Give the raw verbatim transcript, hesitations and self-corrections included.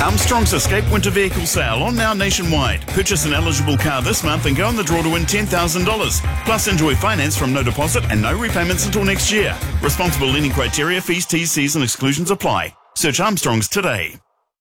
Armstrong's Escape Winter Vehicle Sale on now nationwide. Purchase an eligible car this month and go in the draw to win ten thousand dollars. Plus enjoy finance from no deposit and no repayments until next year. Responsible lending criteria, fees, T's, C's and exclusions apply. Search Armstrong's today.